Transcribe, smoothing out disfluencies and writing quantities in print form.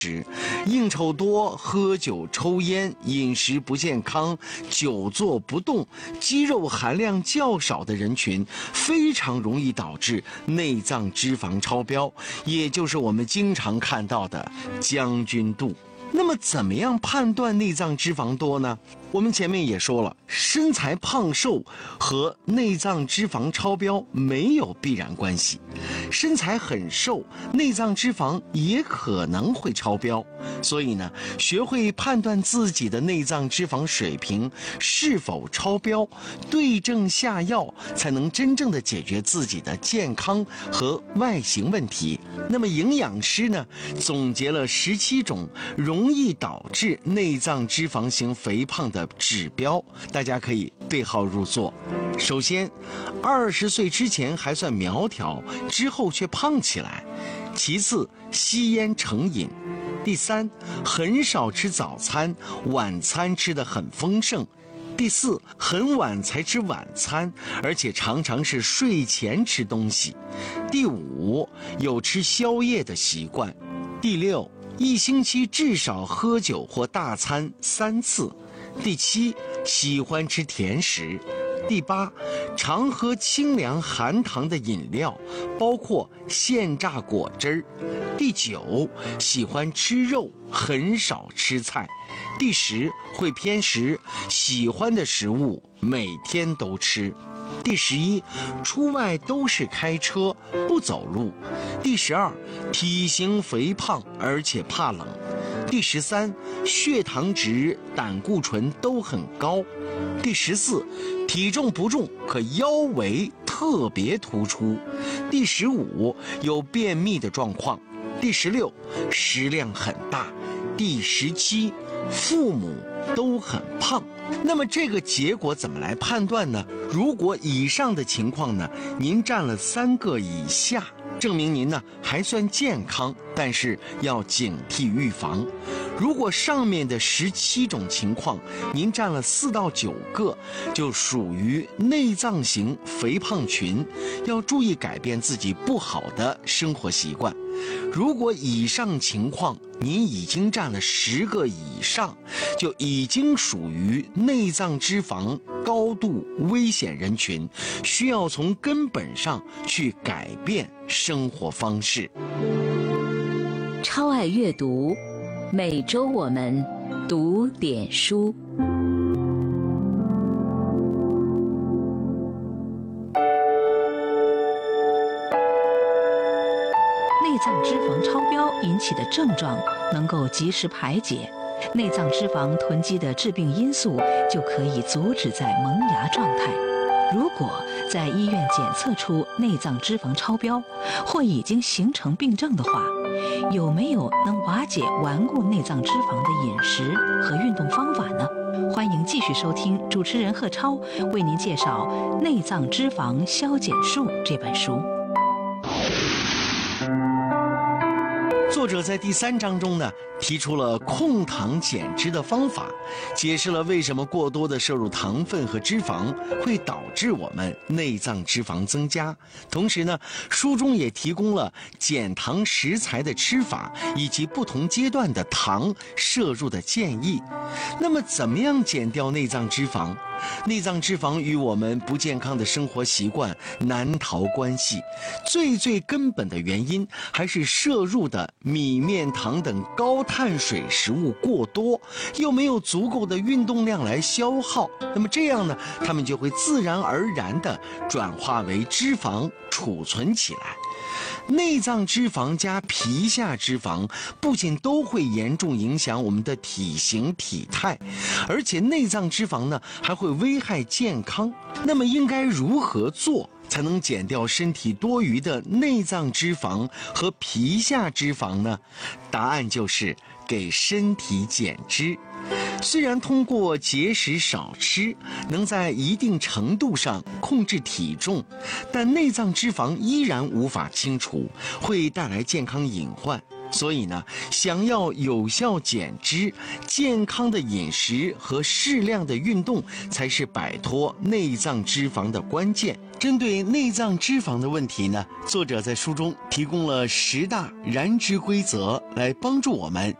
应酬多、喝酒、抽烟、饮食不健康、久坐不动、肌肉含量较少的人群，非常容易导致内脏脂肪超标，也就是我们经常看到的将军肚。那么怎么样判断内脏脂肪多呢？我们前面也说了，身材胖瘦和内脏脂肪超标没有必然关系，身材很瘦，内脏脂肪也可能会超标。所以呢，学会判断自己的内脏脂肪水平是否超标，对症下药，才能真正的解决自己的健康和外形问题。那么营养师呢，总结了17种容易导致内脏脂肪型肥胖的指标，大家可以对号入座。首先，20岁之前还算苗条，之后却胖起来。其次，吸烟成瘾。第三，很少吃早餐，晚餐吃得很丰盛。第四，很晚才吃晚餐，而且常常是睡前吃东西。第五，有吃宵夜的习惯。第六，1星期至少喝酒或大餐3次。第七，喜欢吃甜食。第八，常喝清凉含糖的饮料，包括现榨果汁儿。第九，喜欢吃肉，很少吃菜。第10，会偏食，喜欢的食物每天都吃。第11，出外都是开车，不走路。第12，体型肥胖，而且怕冷。第13，血糖值、胆固醇都很高。第14，体重不重，可腰围特别突出。第15，有便秘的状况。第16，食量很大。第17，父母都很胖。那么这个结果怎么来判断呢？如果以上的情况呢，您占了3个以下，证明您呢还算健康，但是要警惕预防。如果上面的17种情况您占了4到9个，就属于内脏型肥胖群，要注意改变自己不好的生活习惯。如果以上情况您已经占了10个以上，就已经属于内脏脂肪高度危险人群，需要从根本上去改变生活方式。 超爱阅读，每周我们读点书。 内脏脂肪超标引起的症状能够及时排解，内脏脂肪囤积的致病因素就可以阻止在萌芽状态。如果在医院检测出内脏脂肪超标或已经形成病症的话，有没有能瓦解顽固内脏脂肪的饮食和运动方法呢？欢迎继续收听主持人贺超为您介绍《内脏脂肪消减术》这本书。 作者在第3章中呢，提出了控糖减脂的方法，解释了为什么过多的摄入糖分和脂肪会导致我们内脏脂肪增加。同时呢，书中也提供了减糖食材的吃法，以及不同阶段的糖摄入的建议。那么怎么样减掉内脏脂肪？内脏脂肪与我们不健康的生活习惯难逃关系，最根本的原因还是摄入的米面糖等高碳水食物过多，又没有足够的运动量来消耗，那么这样呢，它们就会自然而然地转化为脂肪储存起来。内脏脂肪加皮下脂肪不仅都会严重影响我们的体型体态，而且内脏脂肪呢还会危害健康。那么应该如何做才能减掉身体多余的内脏脂肪和皮下脂肪呢？答案就是给身体减脂。虽然通过节食少吃能在一定程度上控制体重，但内脏脂肪依然无法清除，会带来健康隐患。所以呢，想要有效减脂，健康的饮食和适量的运动才是摆脱内脏脂肪的关键。 针对内脏脂肪的问题呢，作者在书中提供了10大燃脂规则，来帮助我们